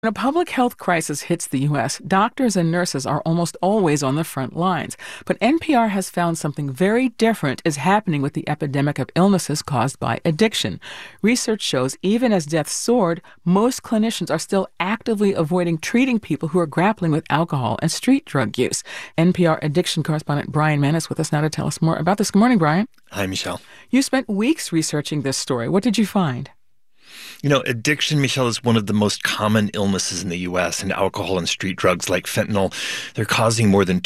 When a public health crisis hits the U.S., doctors and nurses are almost always on the front lines. But NPR has found something very different is happening with the epidemic of illnesses caused by addiction. Research shows even as deaths soared, most clinicians are still actively avoiding treating people who are grappling with alcohol and street drug use. NPR addiction correspondent Brian Mann is with us now to tell us more about this. Good morning, Brian. Hi, Michelle. You spent weeks researching this story. What did you find? Addiction, Michelle, is one of the most common illnesses in the U.S., and alcohol and street drugs like fentanyl, they're causing more than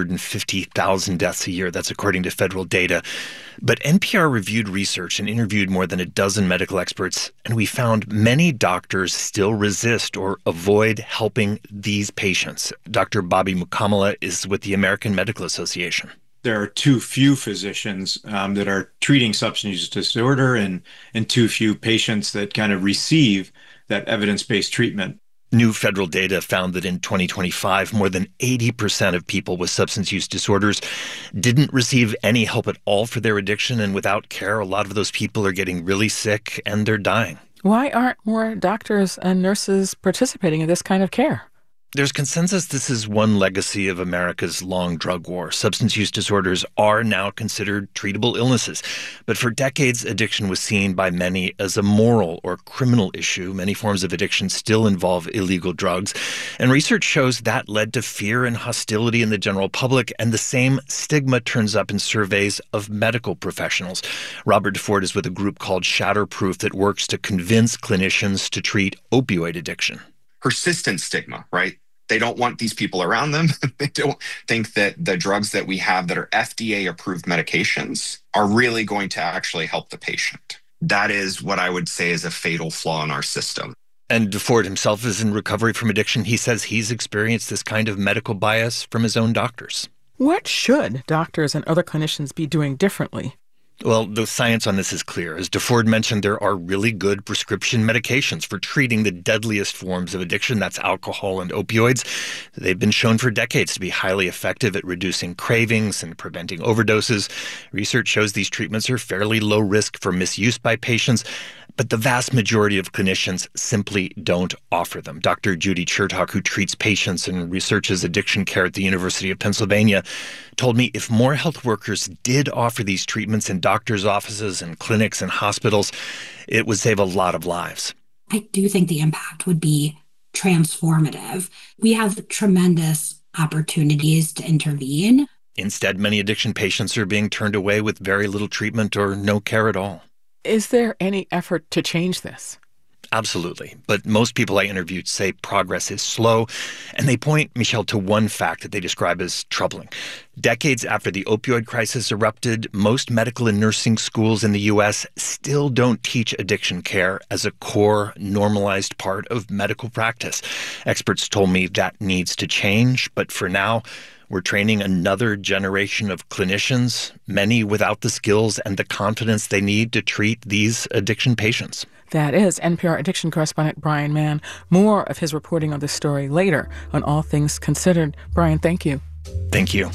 250,000 deaths a year. That's according to federal data. But NPR reviewed research and interviewed more than a dozen medical experts, and we found many doctors still resist or avoid helping these patients. Dr. Bobby Mukamala is with the American Medical Association. There are too few physicians that are treating substance use disorder and too few patients that kind of receive that evidence-based treatment. New federal data found that in 2025, more than 80% of people with substance use disorders didn't receive any help at all for their addiction. And without care, a lot of those people are getting really sick and they're dying. Why aren't more doctors and nurses participating in this kind of care? There's consensus this is one legacy of America's long drug war. Substance use disorders are now considered treatable illnesses. But for decades, addiction was seen by many as a moral or criminal issue. Many forms of addiction still involve illegal drugs. And research shows that led to fear and hostility in the general public. And the same stigma turns up in surveys of medical professionals. Robert DeFord is with a group called Shatterproof that works to convince clinicians to treat opioid addiction. Persistent stigma, right? They don't want these people around them. They don't think that the drugs that we have that are FDA-approved medications are really going to actually help the patient. That is what I would say is a fatal flaw in our system. And DeFord himself is in recovery from addiction. He says he's experienced this kind of medical bias from his own doctors. What should doctors and other clinicians be doing differently? Well, the science on this is clear. As DeFord mentioned, there are really good prescription medications for treating the deadliest forms of addiction. That's alcohol and opioids. They've been shown for decades to be highly effective at reducing cravings and preventing overdoses. Research shows these treatments are fairly low risk for misuse by patients, but the vast majority of clinicians simply don't offer them. Dr. Judy Chertok, who treats patients and researches addiction care at the University of Pennsylvania, told me if more health workers did offer these treatments in doctors' offices and clinics and hospitals, it would save a lot of lives. I do think the impact would be transformative. We have tremendous opportunities to intervene. Instead, many addiction patients are being turned away with very little treatment or no care at all. Is there any effort to change this? Absolutely. But most people I interviewed say progress is slow, and they point, Michelle, to one fact that they describe as troubling. Decades after the opioid crisis erupted, most medical and nursing schools in the U.S. still don't teach addiction care as a core, normalized part of medical practice. Experts told me that needs to change, but for now, we're training another generation of clinicians, many without the skills and the confidence they need to treat these addiction patients. That is NPR addiction correspondent Brian Mann. More of his reporting on this story later on All Things Considered. Brian, thank you. Thank you.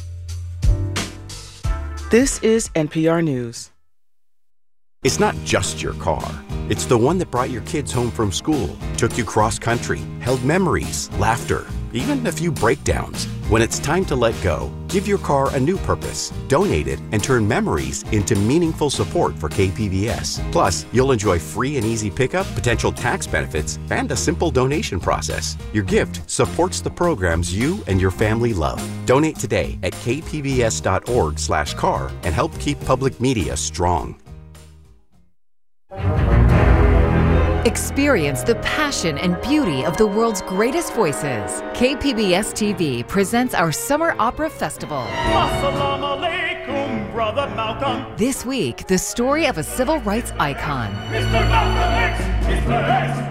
This is NPR News. It's not just your car. It's the one that brought your kids home from school, took you cross-country, held memories, laughter, even a few breakdowns. When it's time to let go, give your car a new purpose. Donate it and turn memories into meaningful support for KPBS. Plus, you'll enjoy free and easy pickup, potential tax benefits, and a simple donation process. Your gift supports the programs you and your family love. Donate today at kpbs.org/car and help keep public media strong. Experience the passion and beauty of the world's greatest voices. KPBS TV presents our Summer Opera Festival. Assalamu alaikum, Brother Malcolm. This week, the story of a civil rights icon. Mr. Malcolm X, Mr.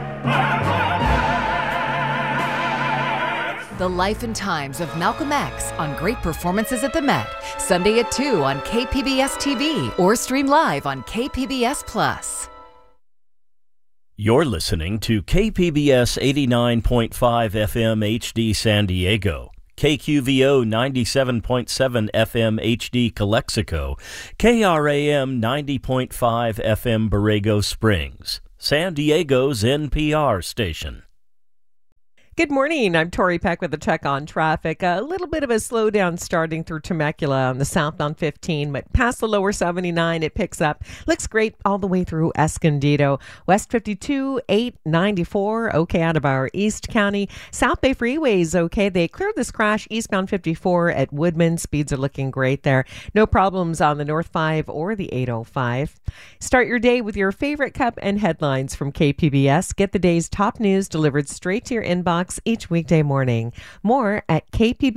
X. The life and times of Malcolm X on Great Performances at the Met. Sunday at 2 on KPBS TV or stream live on KPBS Plus. You're listening to KPBS 89.5 FM HD San Diego, KQVO 97.7 FM HD Calexico, KRAM 90.5 FM Borrego Springs, San Diego's NPR station. Good morning. I'm Tori Peck with a check on traffic. A little bit of a slowdown starting through Temecula on the southbound 15, but past the lower 79, it picks up. Looks great all the way through Escondido. West 52, 894, okay out of our East County. South Bay Freeway is okay. They cleared this crash eastbound 54 at Woodman. Speeds are looking great there. No problems on the North 5 or the 805. Start your day with your favorite cup and headlines from KPBS. Get the day's top news delivered straight to your inbox each weekday morning. More at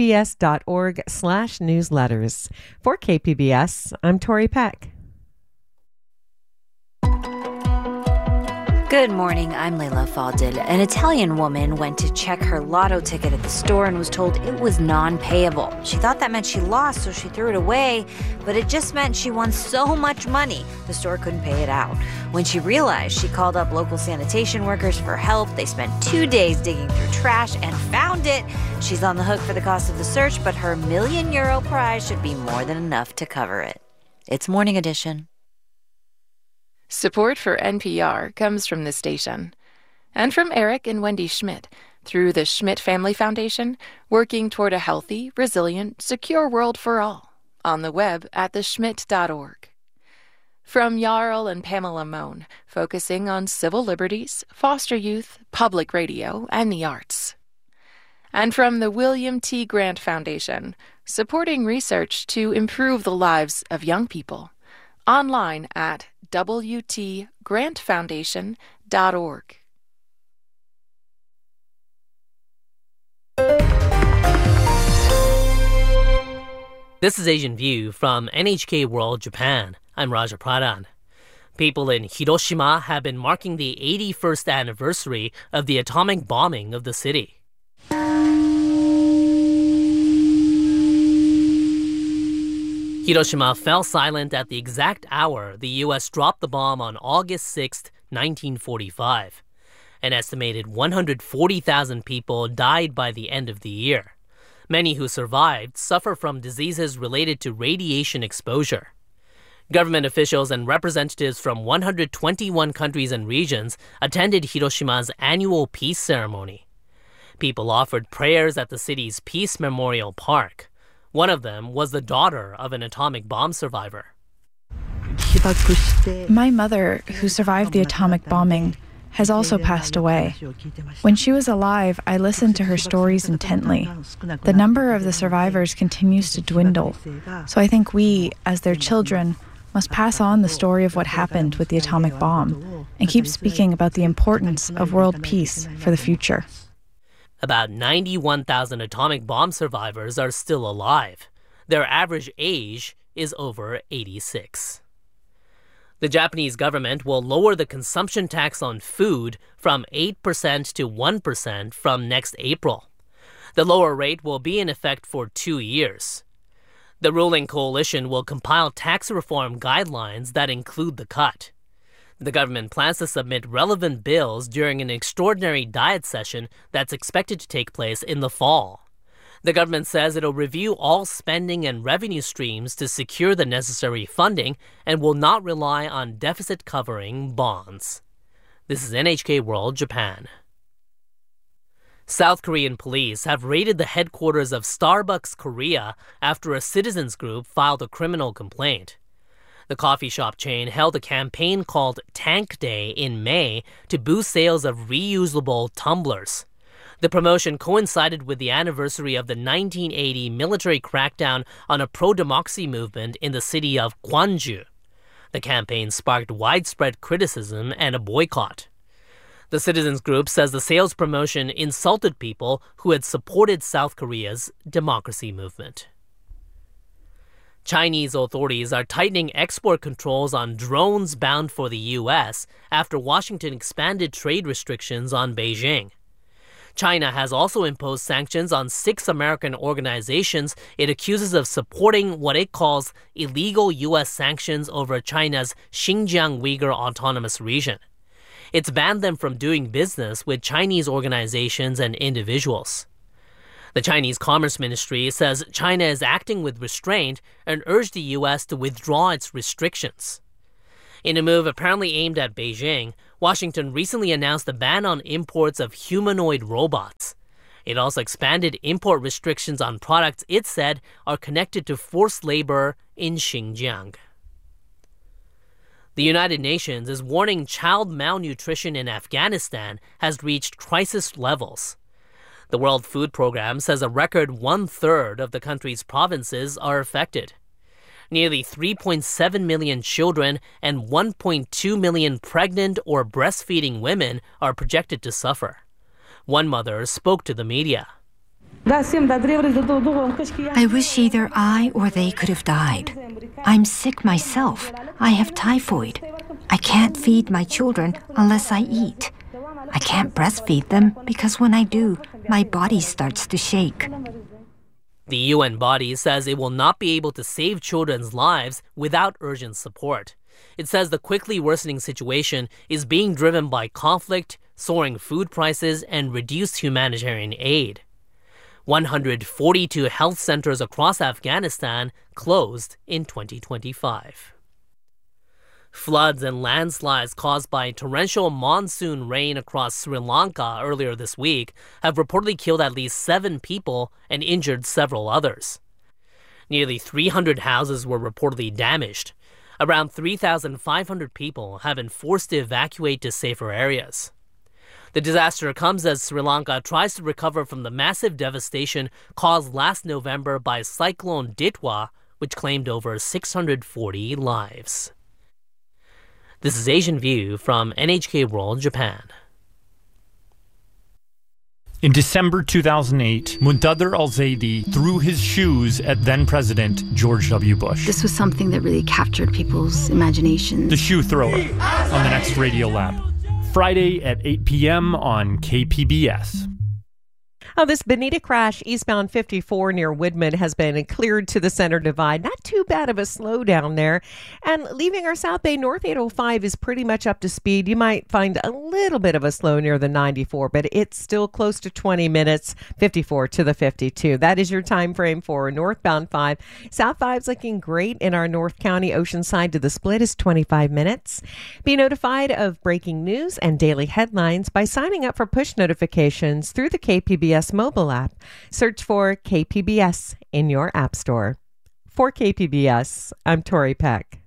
kpbs.org/newsletters. For KPBS, I'm Tori Peck. Good morning, I'm Leila Fadel. An Italian woman went to check her lotto ticket at the store and was told it was non-payable. She thought that meant she lost, so she threw it away, but it just meant she won so much money, the store couldn't pay it out. When she realized, she called up local sanitation workers for help. They spent 2 days digging through trash and found it. She's on the hook for the cost of the search, but her €1 million prize should be more than enough to cover it. It's Morning Edition. Support for NPR comes from this station and from Eric and Wendy Schmidt through the Schmidt Family Foundation, working toward a healthy, resilient, secure world for all. On the web at theschmidt.org. From Jarl and Pamela Mohn, focusing on civil liberties, foster youth, public radio, and the arts. And from the William T. Grant Foundation, supporting research to improve the lives of young people. Online at wtgrantfoundation.org. This is Asian View from NHK World Japan. I'm Raja Pradhan. People in Hiroshima have been marking the 81st anniversary of the atomic bombing of the city. Hiroshima fell silent at the exact hour the U.S. dropped the bomb on August 6, 1945. An estimated 140,000 people died by the end of the year. Many who survived suffer from diseases related to radiation exposure. Government officials and representatives from 121 countries and regions attended Hiroshima's annual peace ceremony. People offered prayers at the city's Peace Memorial Park. One of them was the daughter of an atomic bomb survivor. My mother, who survived the atomic bombing, has also passed away. When she was alive, I listened to her stories intently. The number of the survivors continues to dwindle, so I think we, as their children, must pass on the story of what happened with the atomic bomb and keep speaking about the importance of world peace for the future. About 91,000 atomic bomb survivors are still alive. Their average age is over 86. The Japanese government will lower the consumption tax on food from 8% to 1% from next April. The lower rate will be in effect for 2 years. The ruling coalition will compile tax reform guidelines that include the cut. The government plans to submit relevant bills during an extraordinary diet session that's expected to take place in the fall. The government says it'll review all spending and revenue streams to secure the necessary funding and will not rely on deficit-covering bonds. This is NHK World Japan. South Korean police have raided the headquarters of Starbucks Korea after a citizens group filed a criminal complaint. The coffee shop chain held a campaign called Tank Day in May to boost sales of reusable tumblers. The promotion coincided with the anniversary of the 1980 military crackdown on a pro-democracy movement in the city of Gwangju. The campaign sparked widespread criticism and a boycott. The citizens group says the sales promotion insulted people who had supported South Korea's democracy movement. Chinese authorities are tightening export controls on drones bound for the U.S. after Washington expanded trade restrictions on Beijing. China has also imposed sanctions on 6 American organizations it accuses of supporting what it calls illegal U.S. sanctions over China's Xinjiang Uyghur Autonomous Region. It's banned them from doing business with Chinese organizations and individuals. The Chinese Commerce Ministry says China is acting with restraint and urged the U.S. to withdraw its restrictions. In a move apparently aimed at Beijing, Washington recently announced a ban on imports of humanoid robots. It also expanded import restrictions on products it said are connected to forced labor in Xinjiang. The United Nations is warning child malnutrition in Afghanistan has reached crisis levels. The World Food Program says a record 1/3 of the country's provinces are affected. Nearly 3.7 million children and 1.2 million pregnant or breastfeeding women are projected to suffer. One mother spoke to the media. I wish either I or they could have died. I'm sick myself. I have typhoid. I can't feed my children unless I eat. I can't breastfeed them because when I do, my body starts to shake. The UN body says it will not be able to save children's lives without urgent support. It says the quickly worsening situation is being driven by conflict, soaring food prices, and reduced humanitarian aid. 142 health centers across Afghanistan closed in 2025. Floods and landslides caused by torrential monsoon rain across Sri Lanka earlier this week have reportedly killed at least 7 people and injured several others. Nearly 300 houses were reportedly damaged. Around 3,500 people have been forced to evacuate to safer areas. The disaster comes as Sri Lanka tries to recover from the massive devastation caused last November by Cyclone Ditwa, which claimed over 640 lives. This is Asian View from NHK World Japan. In December 2008, Muntadhir al-Zaidi threw his shoes at then-President George W. Bush. This was something that really captured people's imagination. The Shoe Thrower on the next Radio Lab. Friday at 8 p.m. on KPBS. This Bonita crash eastbound 54 near Woodman has been cleared to the center divide. Not too bad of a slowdown there. And leaving our South Bay North 805 is pretty much up to speed. You might find a little bit of a slow near the 94, but it's still close to 20 minutes, 54 to the 52. That is your time frame for northbound 5. South 5's looking great in our North County Oceanside to the split is 25 minutes. Be notified of breaking news and daily headlines by signing up for push notifications through the KPBS mobile app. Search for KPBS in your app store. For KPBS, I'm Tori Peck.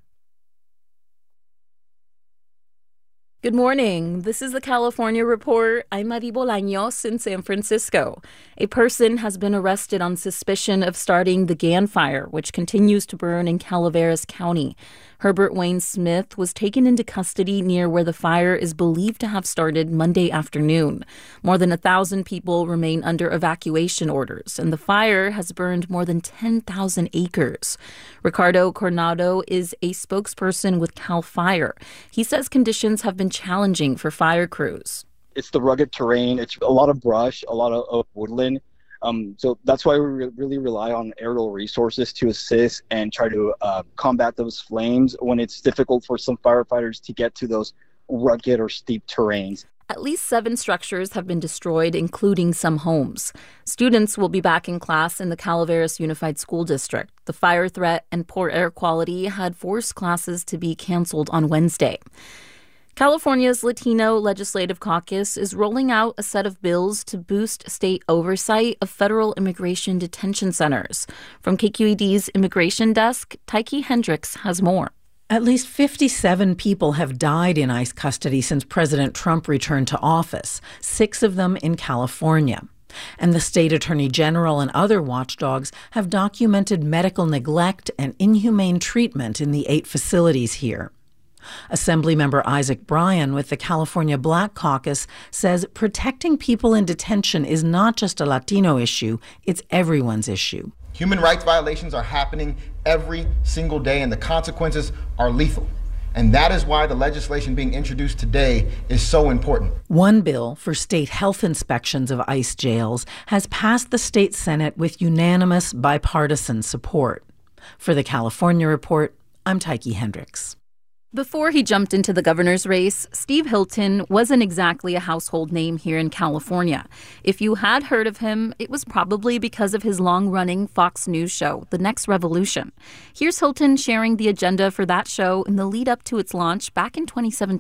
Good morning. This is the California Report. I'm Mari Bolaños in San Francisco. A person has been arrested on suspicion of starting the Gann Fire, which continues to burn in Calaveras County. Herbert Wayne Smith was taken into custody near where the fire is believed to have started Monday afternoon. More than 1,000 people remain under evacuation orders, and the fire has burned more than 10,000 acres. Ricardo Coronado is a spokesperson with CAL FIRE. He says conditions have been challenging for fire crews. It's the rugged terrain. It's a lot of brush, a lot of woodland. So that's why we really rely on aerial resources to assist and try to combat those flames when it's difficult for some firefighters to get to those rugged or steep terrains. At least 7 structures have been destroyed, including some homes. Students will be back in class in the Calaveras Unified School District. The fire threat and poor air quality had forced classes to be canceled on Wednesday. California's Latino Legislative Caucus is rolling out a set of bills to boost state oversight of federal immigration detention centers. From KQED's Immigration Desk, Tyke Hendricks has more. At least 57 people have died in ICE custody since President Trump returned to office, 6 of them in California. And the state attorney general and other watchdogs have documented medical neglect and inhumane treatment in the 8 facilities here. Assemblymember Isaac Bryan with the California Black Caucus says protecting people in detention is not just a Latino issue, it's everyone's issue. Human rights violations are happening every single day, and the consequences are lethal. And that is why the legislation being introduced today is so important. One bill for state health inspections of ICE jails has passed the state Senate with unanimous bipartisan support. For the California Report, I'm Tyke Hendricks. Before he jumped into the governor's race, Steve Hilton wasn't exactly a household name here in California. If you had heard of him, it was probably because of his long-running Fox News show, The Next Revolution. Here's Hilton sharing the agenda for that show in the lead-up to its launch back in 2017.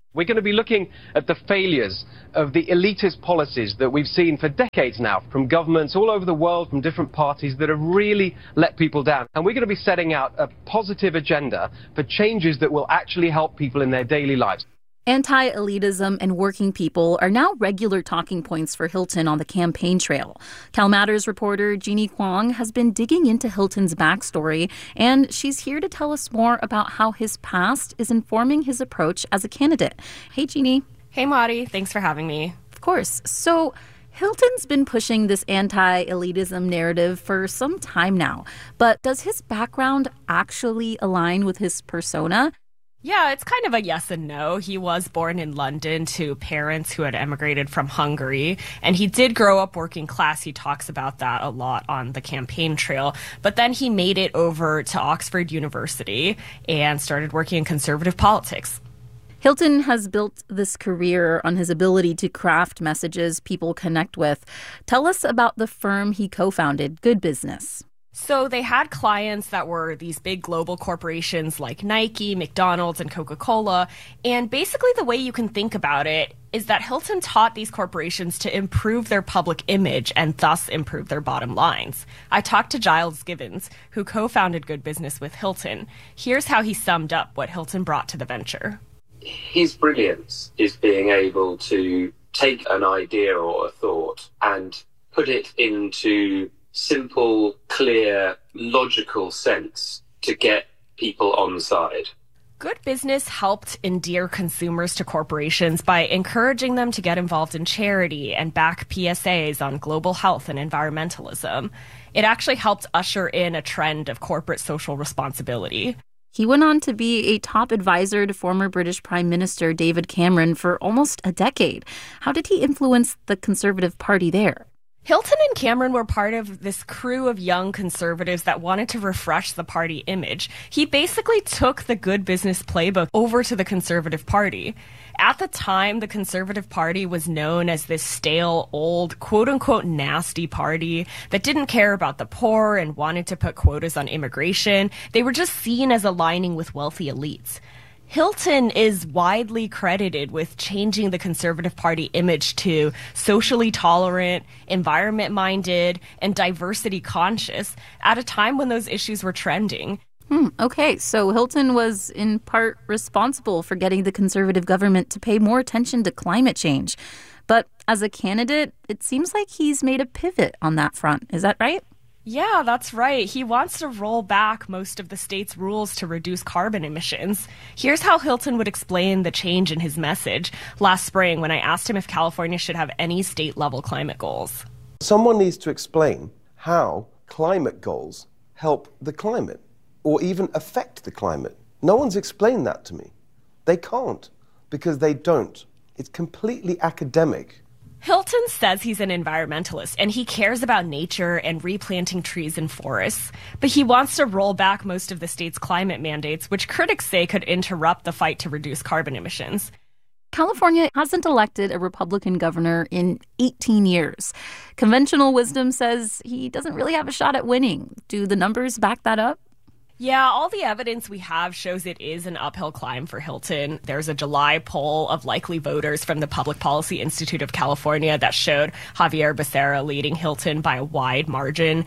We're going to be looking at the failures of the elitist policies that we've seen for decades now from governments all over the world, from different parties that have really let people down. And we're going to be setting out a positive agenda for changes that will actually help people in their daily lives. Anti-elitism and working people are now regular talking points for Hilton on the campaign trail. CalMatters reporter Jeannie Kwong has been digging into Hilton's backstory, and she's here to tell us more about how his past is informing his approach as a candidate. Hey, Jeannie. Hey, Mari. Thanks for having me. Of course. So Hilton's been pushing this anti-elitism narrative for some time now, but does his background actually align with his persona? Yeah, it's kind of a yes and no. He was born in London to parents who had emigrated from Hungary, and he did grow up working class. He talks about that a lot on the campaign trail. But then he made it over to Oxford University and started working in conservative politics. Hilton has built this career on his ability to craft messages people connect with. Tell us about the firm he co-founded, Good Business. So they had clients that were these big global corporations like Nike, McDonald's, and Coca-Cola. And basically the way you can think about it is that Hilton taught these corporations to improve their public image and thus improve their bottom lines. I talked to Giles Gibbons, who co-founded Good Business with Hilton. Here's how he summed up what Hilton brought to the venture. His brilliance is being able to take an idea or a thought and put it into simple, clear, logical sense to get people on side. Good Business helped endear consumers to corporations by encouraging them to get involved in charity and back PSAs on global health and environmentalism. It actually helped usher in a trend of corporate social responsibility. He went on to be a top advisor to former British Prime Minister David Cameron for almost a decade. How did he influence the Conservative Party there? Hilton and Cameron were part of this crew of young conservatives that wanted to refresh the party image. He basically took the Good Business playbook over to the Conservative Party. At the time, the Conservative Party was known as this stale, old, quote-unquote nasty party that didn't care about the poor and wanted to put quotas on immigration. They were just seen as aligning with wealthy elites. Hilton is widely credited with changing the Conservative Party image to socially tolerant, environment-minded, and diversity-conscious at a time when those issues were trending. Okay, so Hilton was in part responsible for getting the Conservative government to pay more attention to climate change. But as a candidate, it seems like he's made a pivot on that front. Is that right? Yeah, that's right. He wants to roll back most of the state's rules to reduce carbon emissions. Here's how Hilton would explain the change in his message last spring when I asked him if California should have any state-level climate goals. Someone needs to explain how climate goals help the climate or even affect the climate. No one's explained that to me. They can't because they don't. It's completely academic. Hilton says he's an environmentalist and he cares about nature and replanting trees and forests, but he wants to roll back most of the state's climate mandates, which critics say could interrupt the fight to reduce carbon emissions. California hasn't elected a Republican governor in 18 years. Conventional wisdom says he doesn't really have a shot at winning. Do the numbers back that up? Yeah, all the evidence we have shows it is an uphill climb for Hilton. There's a July poll of likely voters from the Public Policy Institute of California that showed Javier Becerra leading Hilton by a wide margin,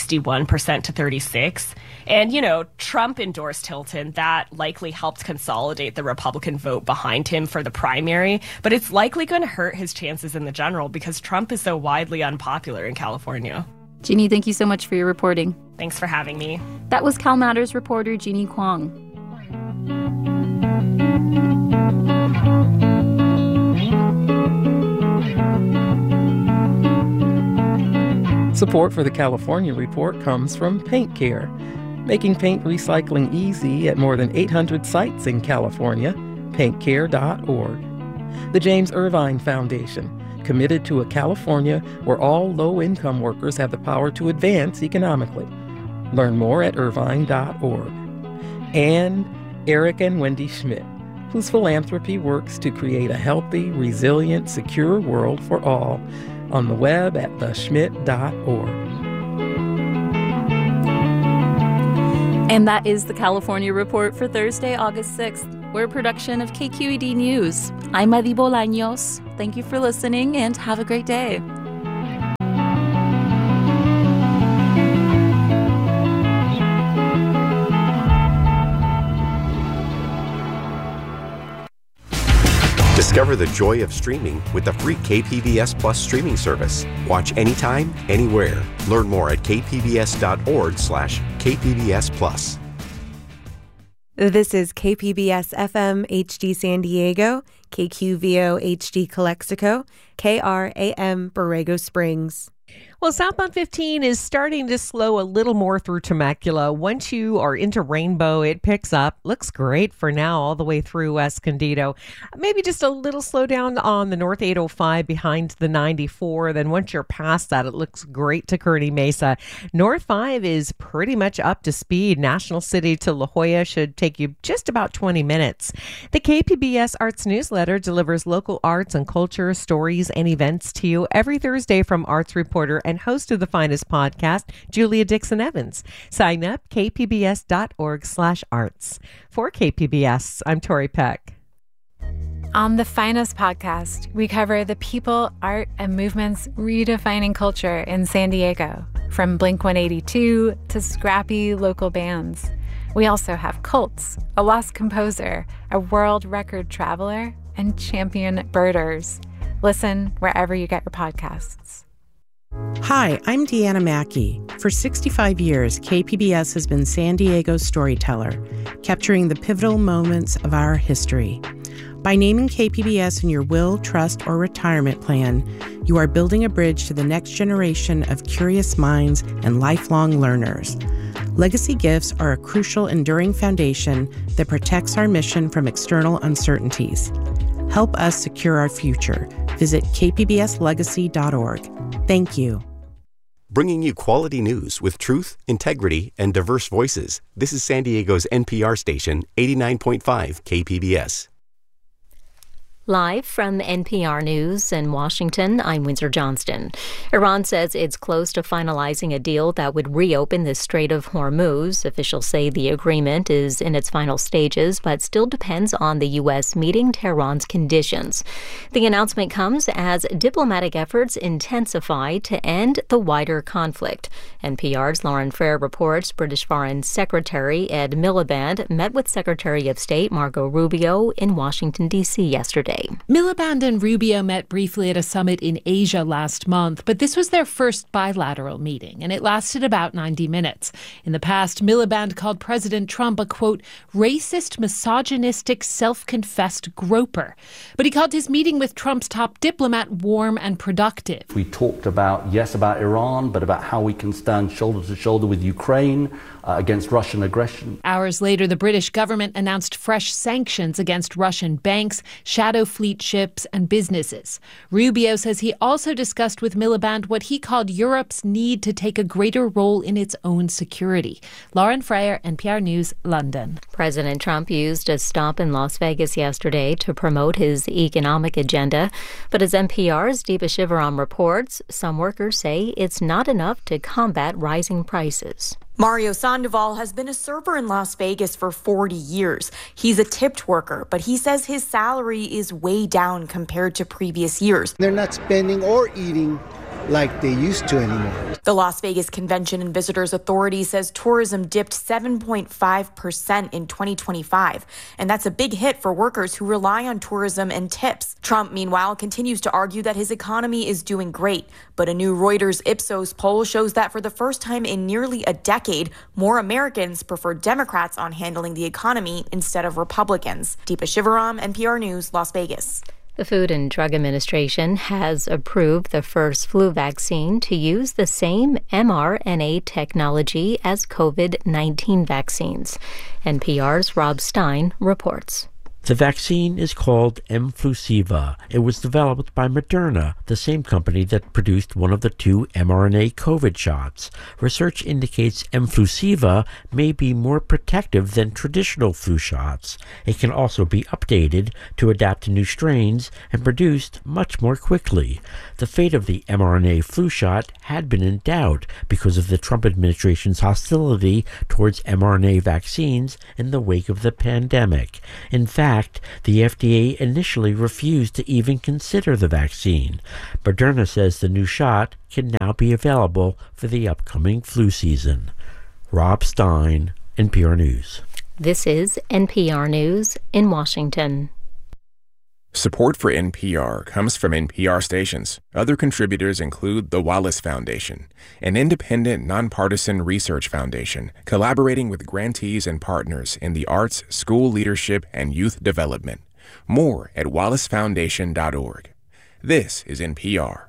61% to 36%. And, you know, Trump endorsed Hilton. That likely helped consolidate the Republican vote behind him for the primary. But it's likely going to hurt his chances in the general because Trump is so widely unpopular in California. Jeannie, thank you so much for your reporting. Thanks for having me. That was CalMatters reporter Jeannie Kwong. Support for the California Report comes from Paint Care, making paint recycling easy at more than 800 sites in California. PaintCare.org. The James Irvine Foundation, committed to a California where all low-income workers have the power to advance economically. Learn more at irvine.org. And Eric and Wendy Schmidt, whose philanthropy works to create a healthy, resilient, secure world for all, on the web at theschmidt.org. And that is the California Report for Thursday, August 6th. We're a production of KQED News. I'm Madi Bolaños. Thank you for listening and have a great day. Discover the joy of streaming with the free KPBS Plus streaming service. Watch anytime, anywhere. Learn more at kpbs.org/KPBS Plus. This is KPBS FM HD San Diego, KQVO HD Calexico, KRAM Borrego Springs. Well, southbound 15 is starting to slow a little more through Temecula. Once you are into Rainbow, it picks up. Looks great for now all the way through Escondido. Maybe just a little slowdown on the North 805 behind the 94. Then once you're past that, it looks great to Kearny Mesa. North 5 is pretty much up to speed. National City to La Jolla should take you just about 20 minutes. The KPBS Arts Newsletter delivers local arts and culture, stories, and events to you every Thursday from arts reporter and host of the finest podcast, Julia Dixon-Evans. Sign up, kpbs.org/arts. For KPBS, I'm Tori Peck. On the finest podcast, we cover the people, art, and movements redefining culture in San Diego, from Blink-182 to scrappy local bands. We also have cults, a lost composer, a world record traveler, and champion birders. Listen wherever you get your podcasts. Hi, I'm Deanna Mackey. For 65 years, KPBS has been San Diego's storyteller, capturing the pivotal moments of our history. By naming KPBS in your will, trust, or retirement plan, you are building a bridge to the next generation of curious minds and lifelong learners. Legacy gifts are a crucial, enduring foundation that protects our mission from external uncertainties. Help us secure our future. Visit kpbslegacy.org. Thank you. Bringing you quality news with truth, integrity, and diverse voices. This is San Diego's NPR station, 89.5 KPBS. Live from NPR News in Washington, I'm Windsor Johnston. Iran says it's close to finalizing a deal that would reopen the Strait of Hormuz. Officials say the agreement is in its final stages, but still depends on the U.S. meeting Tehran's conditions. The announcement comes as diplomatic efforts intensify to end the wider conflict. NPR's Lauren Frere reports British Foreign Secretary Ed Miliband met with Secretary of State Marco Rubio in Washington, D.C. yesterday. Miliband and Rubio met briefly at a summit in Asia last month, but this was their first bilateral meeting, and it lasted about 90 minutes. In the past, Miliband called President Trump a, quote, racist, misogynistic, self-confessed groper. But he called his meeting with Trump's top diplomat warm and productive. We talked about Iran, but about how we can stand shoulder to shoulder with Ukraine against Russian aggression. Hours later, the British government announced fresh sanctions against Russian banks, shadow fleet ships, and businesses. Rubio says he also discussed with Miliband what he called Europe's need to take a greater role in its own security. Lauren Frere, NPR News, London. President Trump used a stop in Las Vegas yesterday to promote his economic agenda. But as NPR's Deepa Shivaram reports, some workers say it's not enough to combat rising prices. Mario Sandoval has been a server in Las Vegas for 40 years. He's a tipped worker, but he says his salary is way down compared to previous years. They're not spending or eating like they used to anymore. The Las Vegas Convention and Visitors Authority says tourism dipped 7.5% in 2025, and that's a big hit for workers who rely on tourism and tips. Trump, meanwhile, continues to argue that his economy is doing great, but a new Reuters Ipsos poll shows that for the first time in nearly a decade, more Americans prefer Democrats on handling the economy instead of Republicans. Deepa Shivaram, NPR News, Las Vegas. The Food and Drug Administration has approved the first flu vaccine to use the same mRNA technology as COVID-19 vaccines. NPR's Rob Stein reports. The vaccine is called Mflusiva. It was developed by Moderna, the same company that produced one of the 2 mRNA COVID shots. Research indicates Mflusiva may be more protective than traditional flu shots. It can also be updated to adapt to new strains and produced much more quickly. The fate of the mRNA flu shot had been in doubt because of the Trump administration's hostility towards mRNA vaccines in the wake of the pandemic. In fact, the FDA initially refused to even consider the vaccine. Moderna says the new shot can now be available for the upcoming flu season. Rob Stein, NPR News. This is NPR News in Washington. Support for NPR comes from NPR stations. Other contributors include the Wallace Foundation, an independent, nonpartisan research foundation collaborating with grantees and partners in the arts, school leadership, and youth development. More at wallacefoundation.org. This is NPR.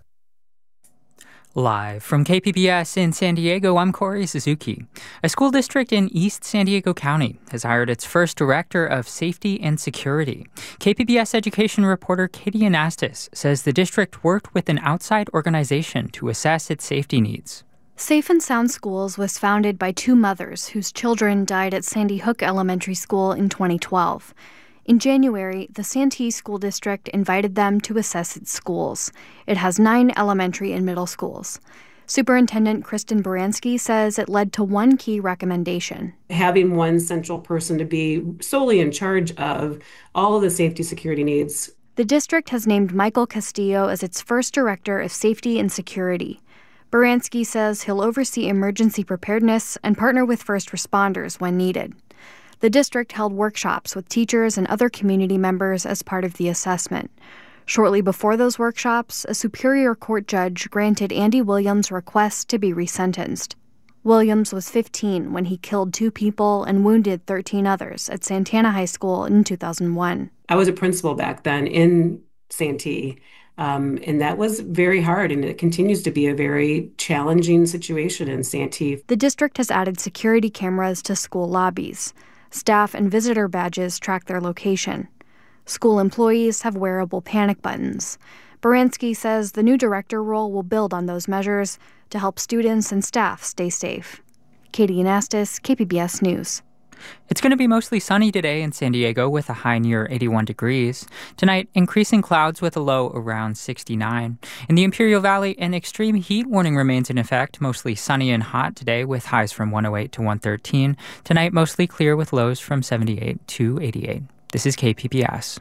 Live from KPBS in San Diego, I'm Corey Suzuki. A school district in East San Diego County has hired its first director of safety and security. KPBS education reporter Katie Anastas says the district worked with an outside organization to assess its safety needs. Safe and Sound Schools was founded by 2 mothers whose children died at Sandy Hook Elementary School in 2012. In January, the Santee School District invited them to assess its schools. It has 9 elementary and middle schools. Superintendent Kristen Baranski says it led to one key recommendation. Having one central person to be solely in charge of all of the safety security needs. The district has named Michael Castillo as its first director of safety and security. Baranski says he'll oversee emergency preparedness and partner with first responders when needed. The district held workshops with teachers and other community members as part of the assessment. Shortly before those workshops, a Superior Court judge granted Andy Williams' request to be resentenced. Williams was 15 when he killed 2 people and wounded 13 others at Santana High School in 2001. I was a principal back then in Santee, and that was very hard, and it continues to be a very challenging situation in Santee. The district has added security cameras to school lobbies. Staff and visitor badges track their location. School employees have wearable panic buttons. Baranski says the new director role will build on those measures to help students and staff stay safe. Katie Anastas, KPBS News. It's going to be mostly sunny today in San Diego with a high near 81 degrees. Tonight, increasing clouds with a low around 69. In the Imperial Valley, an extreme heat warning remains in effect. Mostly sunny and hot today with highs from 108 to 113. Tonight, mostly clear with lows from 78 to 88. This is KPBS.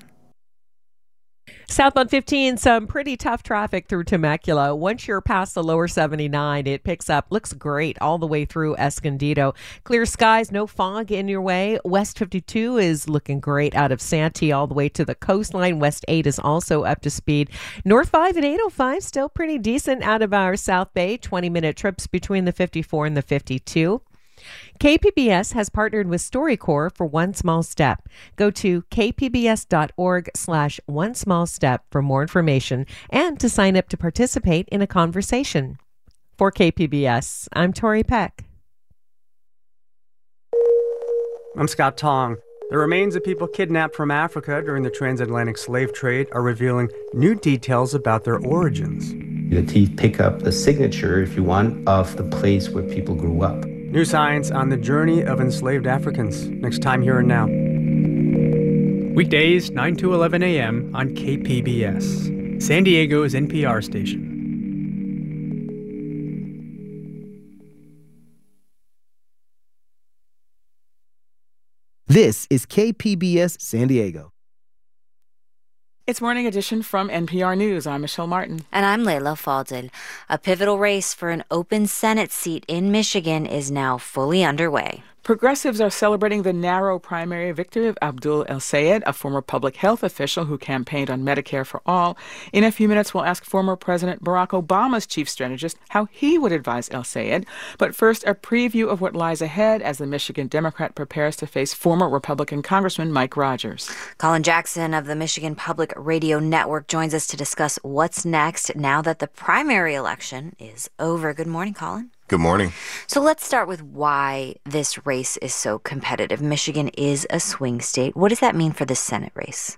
Southbound 15, some pretty tough traffic through Temecula. Once you're past the lower 79, it picks up. Looks great all the way through Escondido. Clear skies, no fog in your way. West 52 is looking great out of Santee all the way to the coastline. West 8 is also up to speed. North 5 and 805 still pretty decent out of our South Bay. 20-minute trips between the 54 and the 52. KPBS has partnered with StoryCorps for One Small Step. Go to kpbs.org/one small step for more information and to sign up to participate in a conversation. For KPBS, I'm Tori Peck. I'm Scott Tong. The remains of people kidnapped from Africa during the transatlantic slave trade are revealing new details about their origins. The teeth pick up the signature, if you want, of the place where people grew up. New science on the journey of enslaved Africans. Next time, Here and Now. Weekdays, 9 to 11 a.m. on KPBS, San Diego's NPR station. This is KPBS San Diego. It's Morning Edition from NPR News. I'm Michelle Martin. And I'm Leila Fadel. A pivotal race for an open Senate seat in Michigan is now fully underway. Progressives are celebrating the narrow primary victory of Abdul El-Sayed, a former public health official who campaigned on Medicare for All. In a few minutes, we'll ask former President Barack Obama's chief strategist how he would advise El-Sayed. But first, a preview of what lies ahead as the Michigan Democrat prepares to face former Republican Congressman Mike Rogers. Colin Jackson of the Michigan Public Radio Network joins us to discuss what's next now that the primary election is over. Good morning, Colin. Good morning. So let's start with why this race is so competitive. Michigan is a swing state. What does that mean for the Senate race?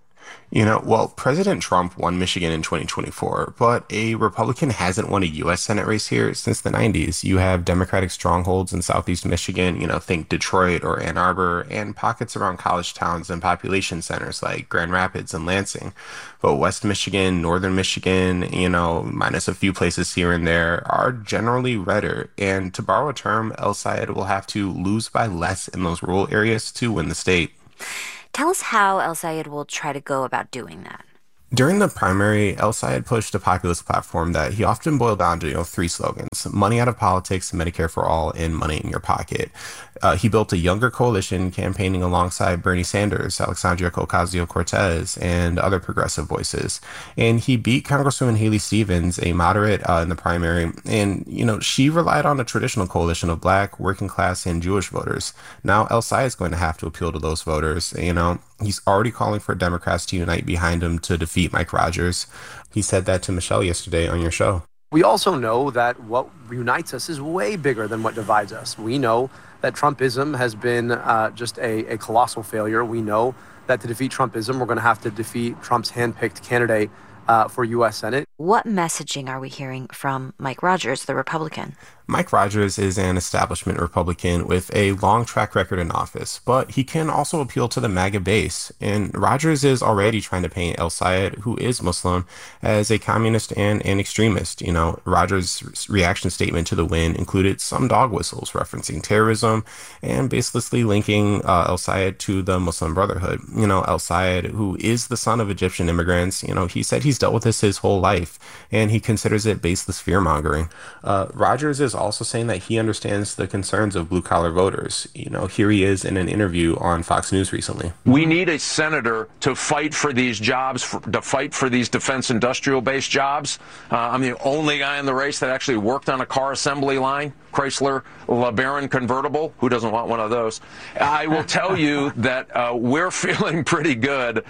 President Trump won Michigan in 2024, but a Republican hasn't won a U.S. Senate race here since the 90s. You have Democratic strongholds in Southeast Michigan, think Detroit or Ann Arbor, and pockets around college towns and population centers like Grand Rapids and Lansing. But West Michigan, Northern Michigan, minus a few places here and there, are generally redder. And to borrow a term, El Sayed will have to lose by less in those rural areas to win the state. Tell us how El Sayed will try to go about doing that. During the primary, El Sayed pushed a populist platform that he often boiled down to, three slogans: money out of politics, Medicare for all, and money in your pocket. He built a younger coalition campaigning alongside Bernie Sanders, Alexandria Ocasio-Cortez, and other progressive voices. And he beat Congresswoman Haley Stevens, a moderate, in the primary. And, she relied on a traditional coalition of Black, working class, and Jewish voters. Now El Sayed is going to have to appeal to those voters. He's already calling for Democrats to unite behind him to defeat Mike Rogers. He said that to Michelle yesterday on your show. We also know that what unites us is way bigger than what divides us. We know that Trumpism has been just a colossal failure. We know that to defeat Trumpism, we're going to have to defeat Trump's handpicked candidate for U.S. Senate. What messaging are we hearing from Mike Rogers, the Republican? Mike Rogers is an establishment Republican with a long track record in office, but he can also appeal to the MAGA base. And Rogers is already trying to paint El Sayed, who is Muslim, as a communist and an extremist. Rogers' reaction statement to the win included some dog whistles referencing terrorism and baselessly linking El Sayed to the Muslim Brotherhood. El Sayed, who is the son of Egyptian immigrants, he said he's dealt with this his whole life, and he considers it baseless fear-mongering. Rogers is also saying that he understands the concerns of blue-collar voters. Here he is in an interview on Fox News recently. We need a senator to fight for these jobs, to fight for these defense industrial-based jobs. I'm the only guy in the race that actually worked on a car assembly line, Chrysler LeBaron convertible. Who doesn't want one of those? I will tell you that we're feeling pretty good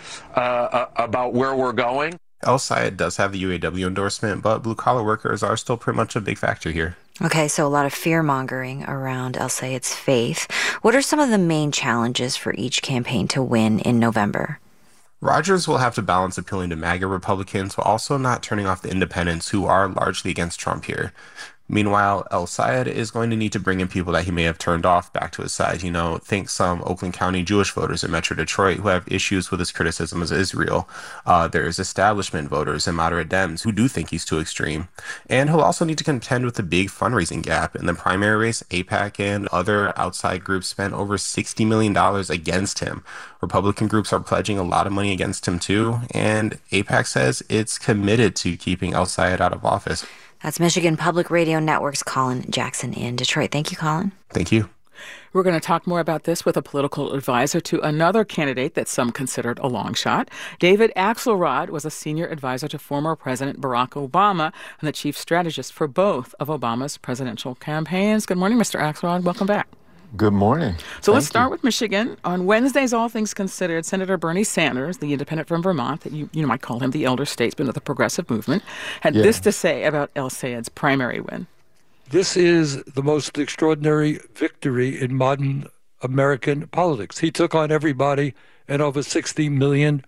about where we're going. El Sayed does have the UAW endorsement, but blue-collar workers are still pretty much a big factor here. Okay, so a lot of fear-mongering around El Sayed's faith. What are some of the main challenges for each campaign to win in November? Rogers will have to balance appealing to MAGA Republicans while also not turning off the independents who are largely against Trump here. Meanwhile, El Sayed is going to need to bring in people that he may have turned off back to his side. Think some Oakland County Jewish voters in Metro Detroit who have issues with his criticism of Israel. There's establishment voters and moderate Dems who do think he's too extreme. And he'll also need to contend with the big fundraising gap. In the primary race, AIPAC and other outside groups spent over $60 million against him. Republican groups are pledging a lot of money against him too. And AIPAC says it's committed to keeping El Sayed out of office. That's Michigan Public Radio Network's Colin Jackson in Detroit. Thank you, Colin. Thank you. We're going to talk more about this with a political advisor to another candidate that some considered a long shot. David Axelrod was a senior advisor to former President Barack Obama and the chief strategist for both of Obama's presidential campaigns. Good morning, Mr. Axelrod. Welcome back. Good morning. So let's start with Michigan. On Wednesdays, all things considered, Senator Bernie Sanders, the independent from Vermont, that you might call him the elder statesman of the progressive movement, had this to say about El Sayed's primary win. This is the most extraordinary victory in modern American politics. He took on everybody, and over $60 million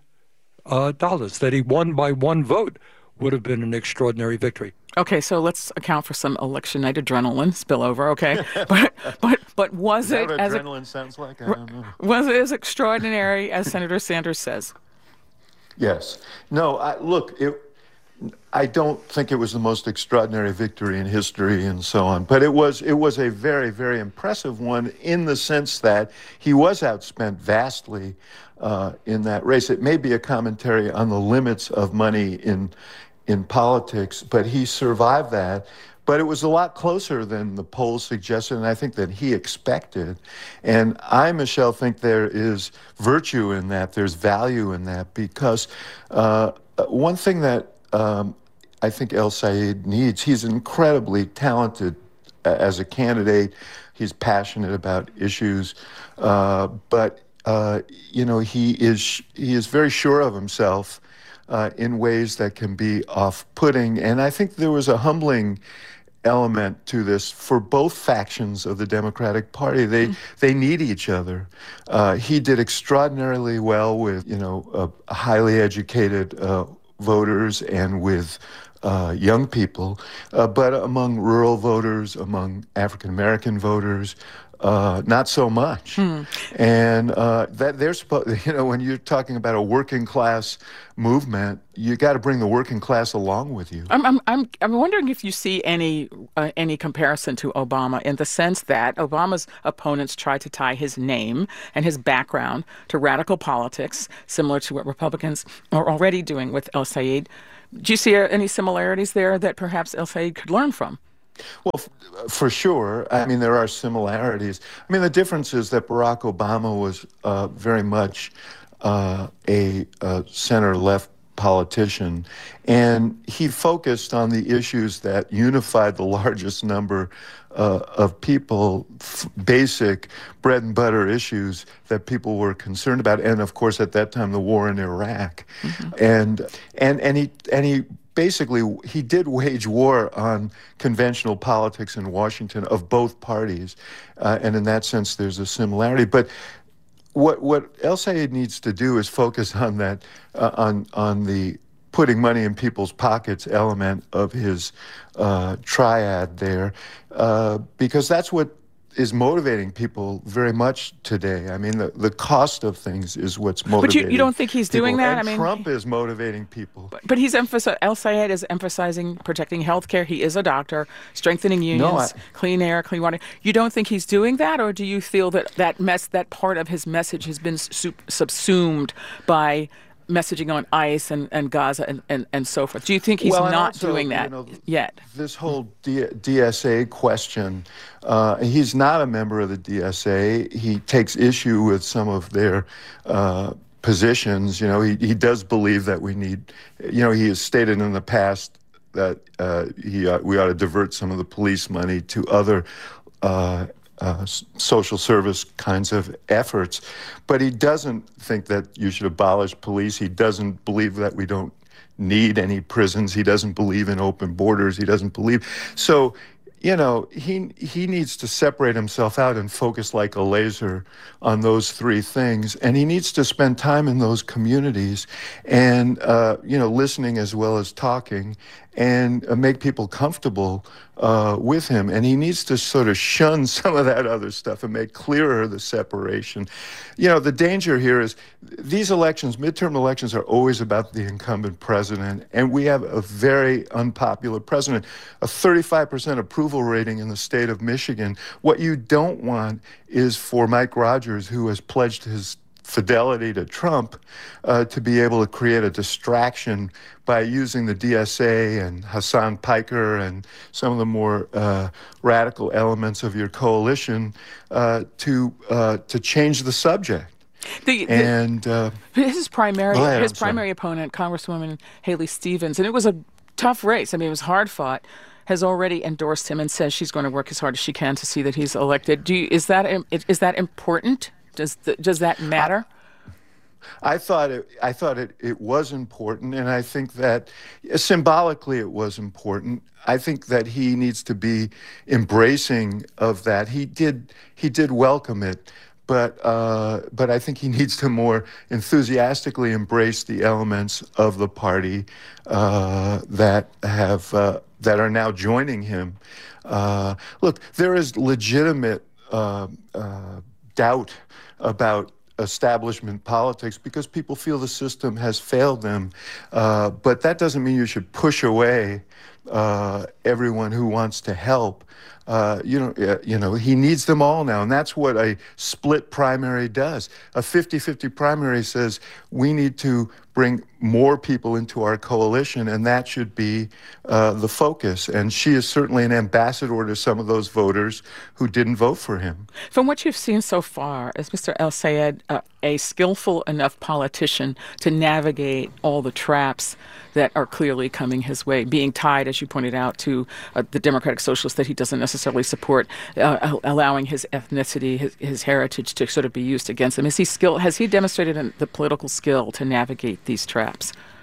that he won by one vote would have been an extraordinary victory. Okay, so let's account for some election night adrenaline spillover. Okay, but was it what adrenaline sounds like? I don't know. Was it as extraordinary as Senator Sanders says? Yes. No. I don't think it was the most extraordinary victory in history and so on, but it was a very, very impressive one in the sense that he was outspent vastly in that race. It may be a commentary on the limits of money in politics, but he survived that. But it was a lot closer than the polls suggested, and I think that he expected. And I, Michelle, think there is virtue in that, there's value in that, because one thing that I think El Sayed needs, he's incredibly talented as a candidate. He's passionate about issues, but he is very sure of himself in ways that can be off-putting. And I think there was a humbling element to this for both factions of the Democratic Party. They need each other. He did extraordinarily well with, highly educated voters and with young people, but among rural voters, among African American voters, not so much. And that they're supposed, when you're talking about a working class movement, you got to bring the working class along with you. I'm wondering if you see any comparison to Obama in the sense that Obama's opponents tried to tie his name and his background to radical politics, similar to what Republicans are already doing with El Sayed. Do you see any similarities there that perhaps El Sayed could learn from? Well, for sure. I mean, there are similarities. I mean, the difference is that Barack Obama was very much a center-left politician, and he focused on the issues that unified the largest number of people, basic bread-and-butter issues that people were concerned about, and, of course, at that time, the war in Iraq. And he basically, he did wage war on conventional politics in Washington of both parties, and in that sense, there's a similarity. But what El Sayed needs to do is focus on that, on the putting money in people's pockets element of his triad there, because that's what is motivating people very much today. I mean, the cost of things is what's motivating. But you don't think he's doing that? And Trump is motivating people. But he's El Sayed is emphasizing protecting health care. He is a doctor, strengthening unions, clean air, clean water. You don't think he's doing that, or do you feel that part of his message has been subsumed by messaging on ICE and Gaza and so forth? Do you think he's not doing that yet? This whole DSA question, he's not a member of the DSA. He takes issue with some of their positions. He does believe that we need, he has stated in the past that we ought to divert some of the police money to other social service kinds of efforts. But he doesn't think that you should abolish police. He doesn't believe that we don't need any prisons. He doesn't believe in open borders. He doesn't believe. So, he needs to separate himself out and focus like a laser on those three things. And he needs to spend time in those communities and, listening as well as talking, and make people comfortable with him. And he needs to sort of shun some of that other stuff and make clearer the separation. The danger here is these elections, midterm elections, are always about the incumbent president. And we have a very unpopular president, a 35% approval rating in the state of Michigan. What you don't want is for Mike Rogers, who has pledged his fidelity to Trump, to be able to create a distraction by using the DSA and Hassan Piker and some of the more radical elements of your coalition to change the subject. His primary opponent, Congresswoman Haley Stevens, and it was a tough race. I mean, it was hard fought, has already endorsed him and says she's going to work as hard as she can to see that he's elected. Is that important? Does that matter? I thought it was important, and I think that symbolically it was important. I think that he needs to be embracing of that. He did welcome it, but I think he needs to more enthusiastically embrace the elements of the party that are now joining him. Look, there is legitimate doubt about establishment politics because people feel the system has failed them. But that doesn't mean you should push away everyone who wants to help. He needs them all now, and that's what a split primary does. A 50-50 primary says we need to bring more people into our coalition, and that should be the focus. And she is certainly an ambassador to some of those voters who didn't vote for him. From what you've seen so far, is Mr. El Sayed a skillful enough politician to navigate all the traps that are clearly coming his way, being tied, as you pointed out, to the Democratic Socialists that he doesn't necessarily support, allowing his ethnicity, his heritage to sort of be used against him? Has he demonstrated the political skill to navigate these traps?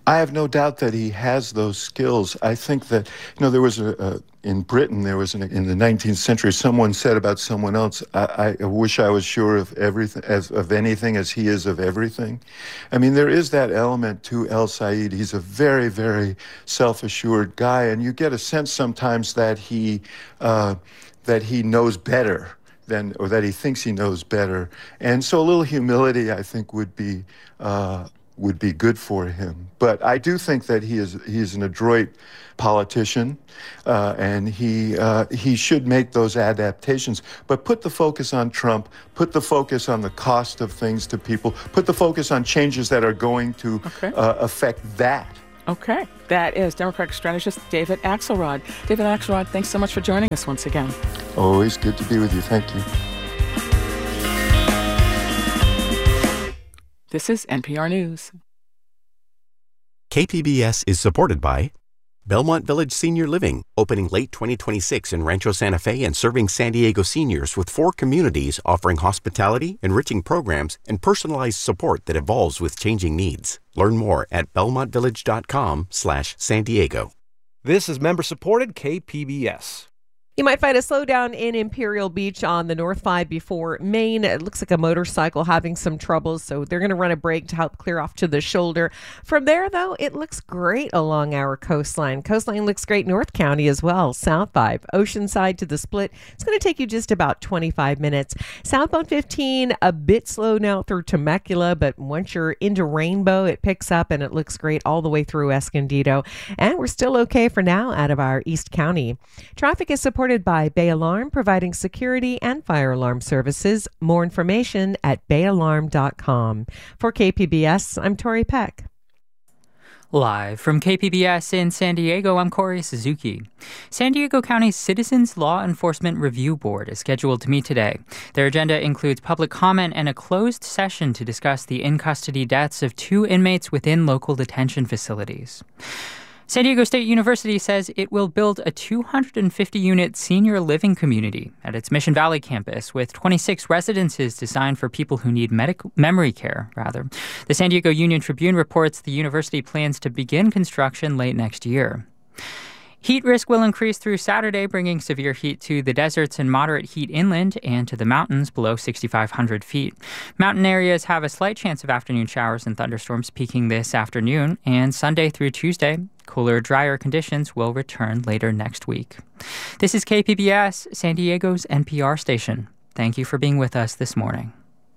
I have no doubt that he has those skills. I think that, there was in Britain, in the 19th century, someone said about someone else, I wish I was sure of everything, of anything as he is of everything. I mean, there is that element to El Sayed. He's a very, very self-assured guy, and you get a sense sometimes that he knows better or that he thinks he knows better. And so a little humility, I think, would be good for him. But I do think that he's an adroit politician, and he should make those adaptations. But put the focus on Trump, put the focus on the cost of things to people, put the focus on changes that are going to affect that. Okay. That is Democratic strategist David Axelrod. David Axelrod, thanks so much for joining us once again. Always good to be with you. Thank you. This is NPR News. KPBS is supported by Belmont Village Senior Living, opening late 2026 in Rancho Santa Fe and serving San Diego seniors with 4 communities offering hospitality, enriching programs, and personalized support that evolves with changing needs. Learn more at belmontvillage.com/San Diego. This is member-supported KPBS. You might find a slowdown in Imperial Beach on the North 5 before Maine. It looks like a motorcycle having some troubles, so they're going to run a brake to help clear off to the shoulder. From there, though, it looks great along our coastline. Coastline looks great North County as well. South 5, Oceanside to the Split. It's going to take you just about 25 minutes. Southbound 15, a bit slow now through Temecula, but once you're into Rainbow, it picks up and it looks great all the way through Escondido. And we're still okay for now out of our East County. Traffic is supported by Bay Alarm, providing security and fire alarm services. More information at bayalarm.com. For KPBS, I'm Tori Peck. Live from KPBS in San Diego, I'm Corey Suzuki. San Diego County's Citizens Law Enforcement Review Board is scheduled to meet today. Their agenda includes public comment and a closed session to discuss the in-custody deaths of 2 inmates within local detention facilities. San Diego State University says it will build a 250-unit senior living community at its Mission Valley campus with 26 residences designed for people who need memory care. The San Diego Union Tribune reports the university plans to begin construction late next year. Heat risk will increase through Saturday, bringing severe heat to the deserts and moderate heat inland and to the mountains below 6,500 feet. Mountain areas have a slight chance of afternoon showers and thunderstorms peaking this afternoon, and Sunday through Tuesday, cooler, drier conditions will return later next week. This is KPBS, San Diego's NPR station. Thank you for being with us this morning.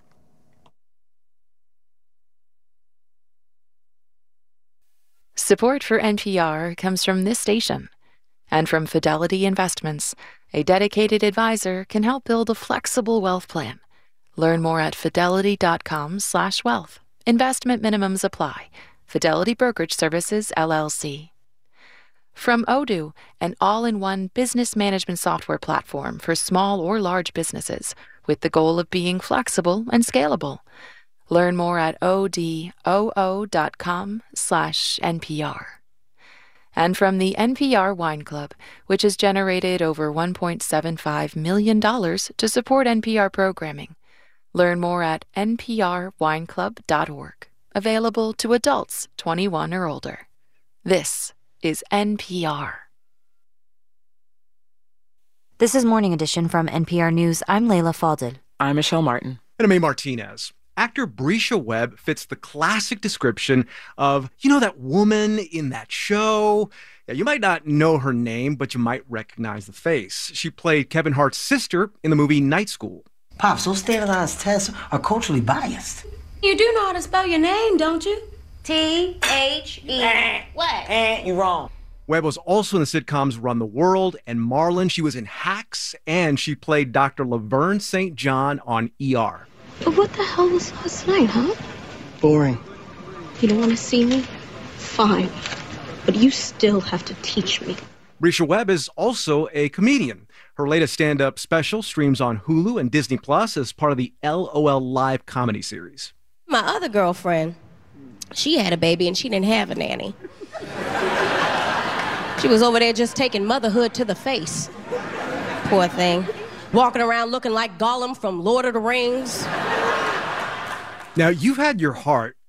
Support for NPR comes from this station and from Fidelity Investments. A dedicated advisor can help build a flexible wealth plan. Learn more at fidelity.com/wealth. Investment minimums apply. Fidelity Brokerage Services, LLC. From Odoo, an all-in-one business management software platform for small or large businesses with the goal of being flexible and scalable. Learn more at odoo.com/NPR. And from the NPR Wine Club, which has generated over $1.75 million to support NPR programming. Learn more at nprwineclub.org. Available to adults 21 or older. This is NPR. This is Morning Edition from NPR News. I'm Layla Falded. I'm Michelle Martin. And I'm A. Martinez. Actor Brescia Webb fits the classic description of, that woman in that show. Yeah, you might not know her name, but you might recognize the face. She played Kevin Hart's sister in the movie Night School. Pops, those standardized tests are culturally biased. You do know how to spell your name, don't you? T-H-E. What? You're wrong. Webb was also in the sitcoms Run the World and Marlon. She was in Hacks, and she played Dr. Laverne St. John on ER. What the hell was last night, huh? Boring. You don't want to see me? Fine. But you still have to teach me. Brescia Webb is also a comedian. Her latest stand-up special streams on Hulu and Disney Plus as part of the LOL Live comedy series. My other girlfriend, she had a baby and she didn't have a nanny. She was over there just taking motherhood to the face. Poor thing. Walking around looking like Gollum from Lord of the Rings. Now, you've had your heart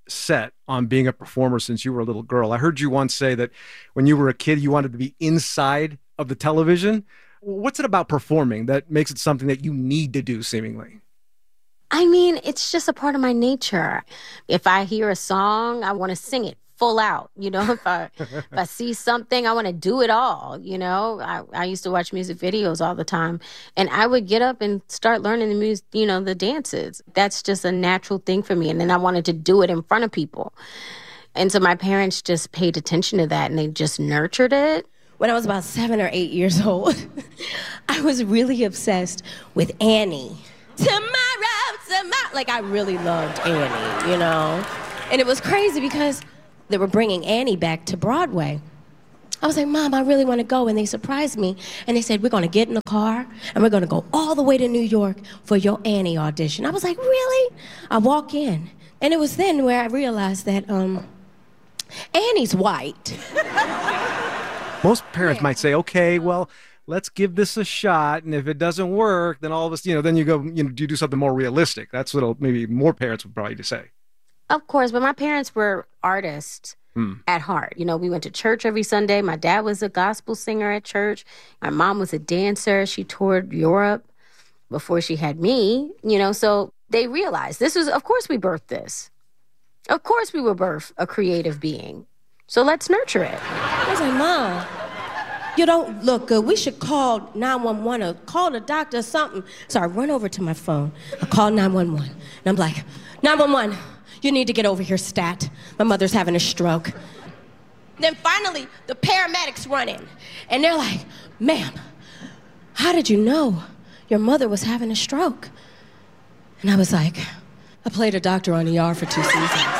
set on being a performer since you were a little girl. I heard you once say that when you were a kid, you wanted to be inside of the television. What's it about performing that makes it something that you need to do, seemingly? I mean, it's just a part of my nature. If I hear a song, I want to sing it full out. You know, if I see something, I want to do it all. You know, I used to watch music videos all the time, and I would get up and start learning the music, you know, the dances. That's just a natural thing for me. And then I wanted to do it in front of people. And so my parents just paid attention to that, and they just nurtured it. When I was about 7 or 8 years old, I was really obsessed with Annie. Tomorrow. Like, I really loved Annie, you know? And it was crazy because they were bringing Annie back to Broadway. I was like, Mom, I really want to go. And they surprised me. And they said, we're going to get in the car and we're going to go all the way to New York for your Annie audition. I was like, really? I walk in. And it was then where I realized that Annie's white. Most parents might say, okay, well, let's give this a shot. And if it doesn't work, then all of us, you know, then you go, you know, you do something more realistic. That's what maybe more parents would probably say. Of course, but my parents were artists at heart. You know, we went to church every Sunday. My dad was a gospel singer at church. My mom was a dancer. She toured Europe before she had me, you know, so they realized this was, of course we birthed this. Of course we will birth a creative being. So let's nurture it. I was like, Mom, you don't look good. We should call 911 or call the doctor or something. So I run over to my phone. I call 911. And I'm like, 911, you need to get over here, stat. My mother's having a stroke. Then finally, the paramedics run in. And they're like, ma'am, how did you know your mother was having a stroke? And I was like, I played a doctor on ER for 2 seasons.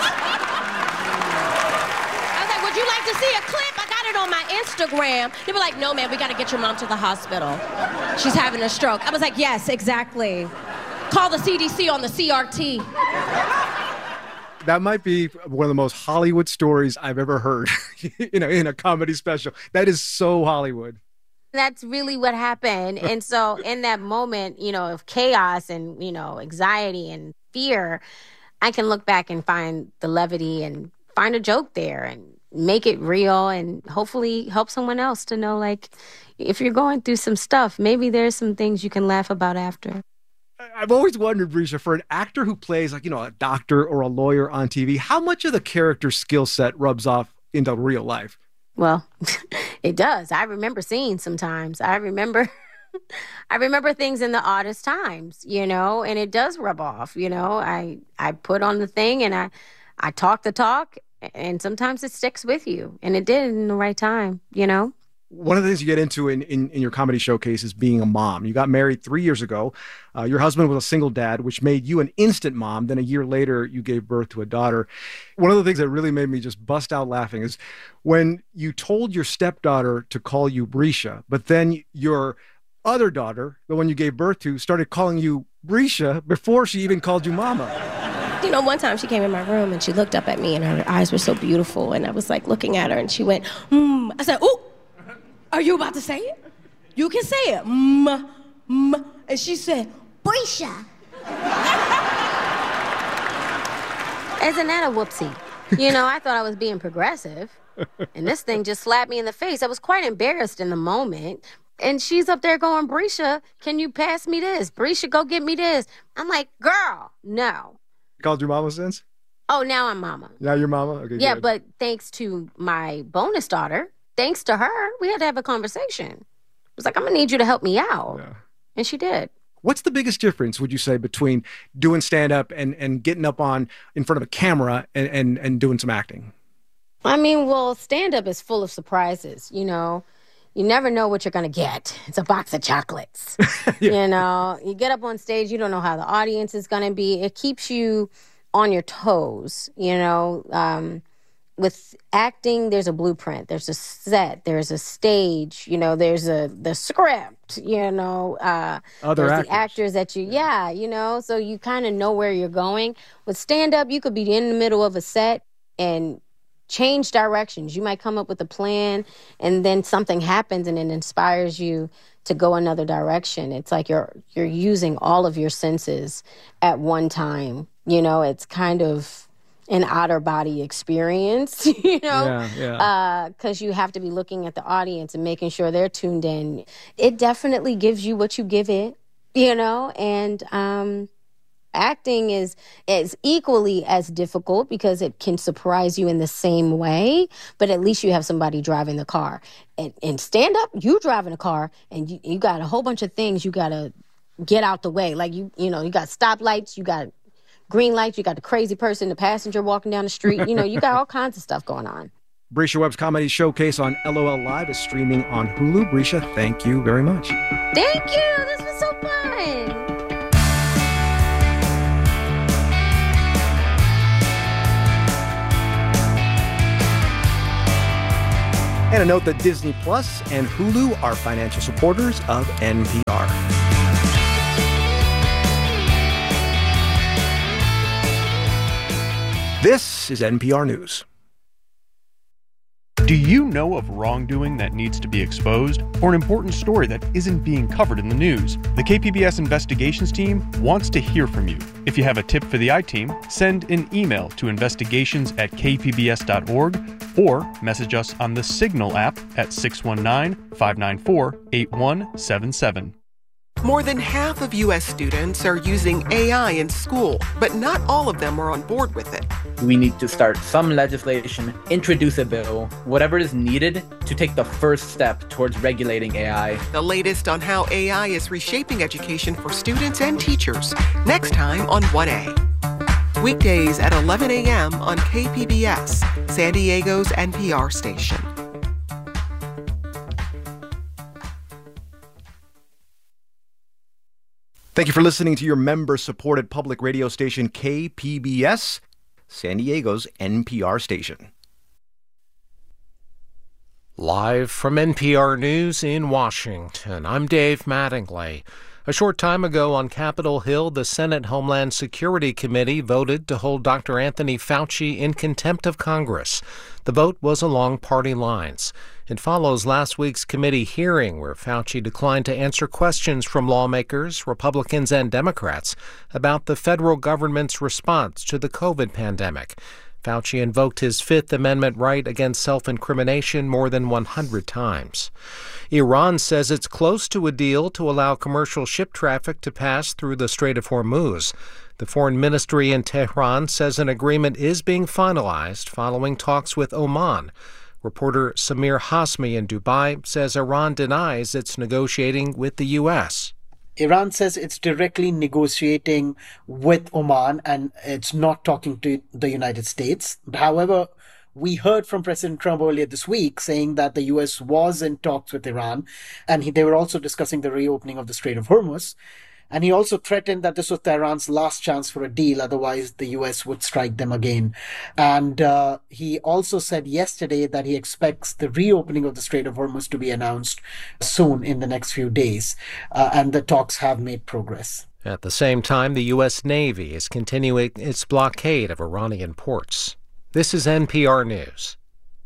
On my Instagram, they were like, no, man, we got to get your mom to the hospital. She's having a stroke. I was like, yes, exactly. Call the CDC on the CRT. That might be one of the most Hollywood stories I've ever heard, you know, in a comedy special. That is so Hollywood. That's really what happened. And so in that moment, you know, of chaos and, you know, anxiety and fear, I can look back and find the levity and find a joke there and make it real and hopefully help someone else to know, like, if you're going through some stuff, maybe there's some things you can laugh about after. I've always wondered, Brescia, for an actor who plays, like, you know, a doctor or a lawyer on TV, how much of the character skill set rubs off into real life? Well, it does. I remember seeing sometimes. I remember things in the oddest times, you know, and it does rub off, you know. I put on the thing and I talk the talk. And sometimes it sticks with you. And it did in the right time, you know? One of the things you get into in your comedy showcase is being a mom. You got married 3 years ago. Your husband was a single dad, which made you an instant mom. Then a year later, you gave birth to a daughter. One of the things that really made me just bust out laughing is when you told your stepdaughter to call you Brescia, but then your other daughter, the one you gave birth to, started calling you Brescia before she even called you mama. You know, one time she came in my room and she looked up at me and her eyes were so beautiful. And I was like looking at her and she went, I said, oh, are you about to say it? You can say it. And she said, Brescia. Isn't that a whoopsie? You know, I thought I was being progressive. And this thing just slapped me in the face. I was quite embarrassed in the moment. And she's up there going, Brescia, can you pass me this? Brescia, go get me this. I'm like, girl, no. Called your mama since? Oh, now I'm mama. Now you're mama? Okay, yeah, good. But thanks to my bonus daughter, thanks to her, we had to have a conversation. I was like, I'm going to need you to help me out. Yeah. And she did. What's the biggest difference, would you say, between doing stand-up and getting up in front of a camera and doing some acting? I mean, well, stand-up is full of surprises, you know. You never know what you're going to get. It's a box of chocolates. Yeah. You know, you get up on stage, you don't know how the audience is going to be. It keeps you on your toes, you know. With acting, there's a blueprint. There's a set. There's a stage. You know, there's the script, you know. Other there's actors. The actors that you know. So you kind of know where you're going. With stand-up, you could be in the middle of a set and change directions. You might come up with a plan and then something happens and it inspires you to go another direction. It's like you're using all of your senses at one time. You know, it's kind of an outer body experience, you know, Yeah. because you have to be looking at the audience and making sure they're tuned in. It definitely gives you what you give it, you know, and acting is equally as difficult because it can surprise you in the same way, but at least you have somebody driving the car. And stand up, you driving a car, and you got a whole bunch of things you got to get out the way. Like, you know, you got stoplights, you got green lights, you got the crazy person, the passenger walking down the street. You know, you got all kinds of stuff going on. Brescia Webb's Comedy Showcase on LOL Live is streaming on Hulu. Brescia, thank you very much. Thank you. This was so fun. And a note that Disney Plus and Hulu are financial supporters of NPR. This is NPR News. Do you know of wrongdoing that needs to be exposed, or an important story that isn't being covered in the news? The KPBS investigations team wants to hear from you. If you have a tip for the I-Team, send an email to investigations@kpbs.org or message us on the Signal app at 619-594-8177. More than half of U.S. students are using AI in school, but not all of them are on board with it. We need to start some legislation, introduce a bill, whatever is needed to take the first step towards regulating AI. The latest on how AI is reshaping education for students and teachers, next time on 1A. Weekdays at 11 a.m. on KPBS, San Diego's NPR station. Thank you for listening to your member-supported public radio station, KPBS, San Diego's NPR station. Live from NPR News in Washington, I'm Dave Mattingly. A short time ago on Capitol Hill, the Senate Homeland Security Committee voted to hold Dr. Anthony Fauci in contempt of Congress. The vote was along party lines. It follows last week's committee hearing where Fauci declined to answer questions from lawmakers, Republicans and Democrats about the federal government's response to the COVID pandemic. Fauci invoked his Fifth Amendment right against self-incrimination more than 100 times. Iran says it's close to a deal to allow commercial ship traffic to pass through the Strait of Hormuz. The foreign ministry in Tehran says an agreement is being finalized following talks with Oman. Reporter Samir Hasmi in Dubai says Iran denies it's negotiating with the U.S. Iran says it's directly negotiating with Oman and it's not talking to the United States. However, we heard from President Trump earlier this week saying that the U.S. was in talks with Iran, and they were also discussing the reopening of the Strait of Hormuz. And he also threatened that this was Tehran's last chance for a deal, otherwise the U.S. would strike them again. And he also said yesterday that he expects the reopening of the Strait of Hormuz to be announced soon in the next few days. And the talks have made progress. At the same time, the U.S. Navy is continuing its blockade of Iranian ports. This is NPR News.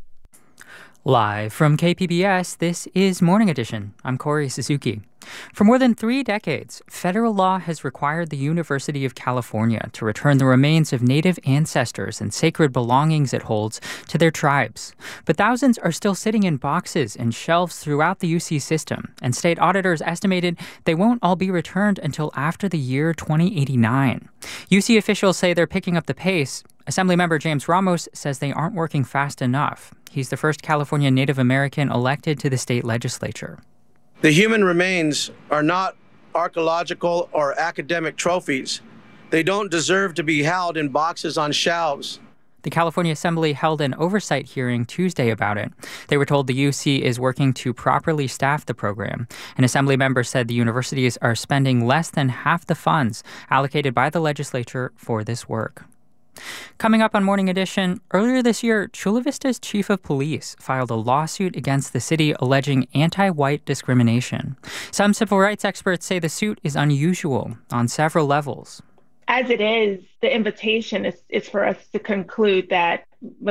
Live from KPBS, this is Morning Edition. I'm Corey Suzuki. For more than 3 decades, federal law has required the University of California to return the remains of Native ancestors and sacred belongings it holds to their tribes. But thousands are still sitting in boxes and shelves throughout the UC system, and state auditors estimated they won't all be returned until after the year 2089. UC officials say they're picking up the pace. Assemblymember James Ramos says they aren't working fast enough. He's the first California Native American elected to the state legislature. The human remains are not archaeological or academic trophies. They don't deserve to be held in boxes on shelves. The California Assembly held an oversight hearing Tuesday about it. They were told the UC is working to properly staff the program. An Assembly member said the universities are spending less than half the funds allocated by the legislature for this work. Coming up on Morning Edition, earlier this year, Chula Vista's chief of police filed a lawsuit against the city alleging anti-white discrimination. Some civil rights experts say the suit is unusual on several levels. As it is, the invitation is for us to conclude that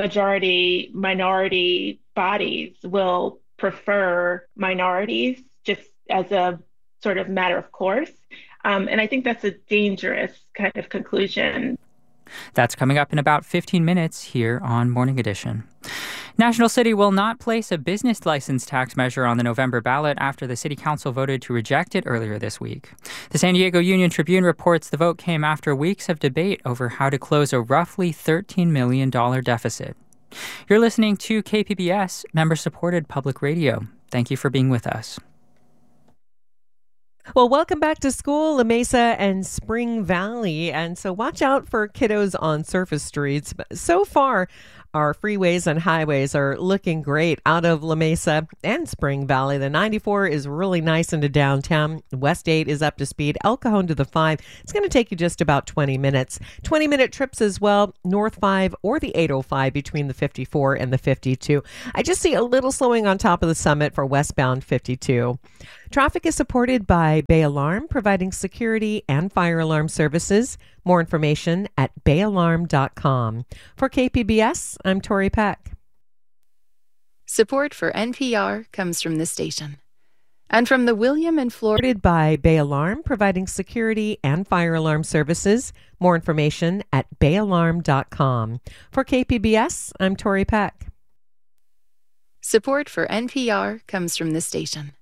minority bodies will prefer minorities just as a sort of matter of course. And I think that's a dangerous kind of conclusion. That's coming up in about 15 minutes here on Morning Edition. National City will not place a business license tax measure on the November ballot after the City Council voted to reject it earlier this week. The San Diego Union Tribune reports the vote came after weeks of debate over how to close a roughly $13 million deficit. You're listening to KPBS, member-supported public radio. Thank you for being with us. Well, welcome back to school, La Mesa and Spring Valley. And so watch out for kiddos on surface streets. So far, our freeways and highways are looking great out of La Mesa and Spring Valley. The 94 is really nice into downtown. West 8 is up to speed. El Cajon to the 5. It's going to take you just about 20 minutes. 20-minute trips as well. North 5 or the 805 between the 54 and the 52. I just see a little slowing on top of the Summit for westbound 52. Traffic is supported by Bay Alarm, providing security and fire alarm services. More information at bayalarm.com. For KPBS, I'm Tori Peck. Support for NPR comes from this station and from the William and Florida. Supported by Bay Alarm, providing security and fire alarm services. More information at bayalarm.com. For KPBS, I'm Tori Peck. Support for NPR comes from this station